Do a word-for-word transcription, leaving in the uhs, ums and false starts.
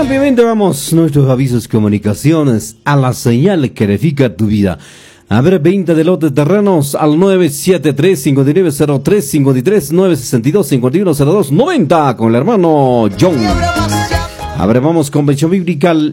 Rápidamente vamos nuestros avisos, comunicaciones a la señal que edifica tu vida. A ver, venta de lotes terrenos al nueve siete tres, cinco nueve cero tres, cinco tres, nueve seis dos, cinco uno cero dos, noventa con el hermano John. A ver, vamos, Convención Bíblica